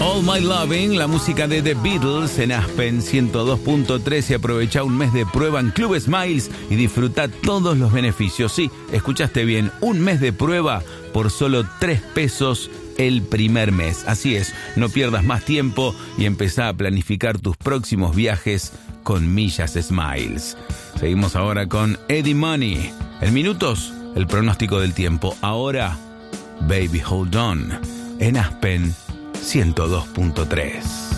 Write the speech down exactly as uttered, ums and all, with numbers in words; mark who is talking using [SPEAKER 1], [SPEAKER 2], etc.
[SPEAKER 1] All My Loving, la música de The Beatles en Aspen ciento dos punto tres, y aprovecha un mes de prueba en Club Smiles y disfruta todos los beneficios. Sí, escuchaste bien, un mes de prueba por solo tres pesos el primer mes. Así es, no pierdas más tiempo y empezá a planificar tus próximos viajes con Millas Smiles. Seguimos ahora con Eddie Money. En minutos, el pronóstico del tiempo. Ahora, Baby Hold On en Aspen ciento dos punto tres.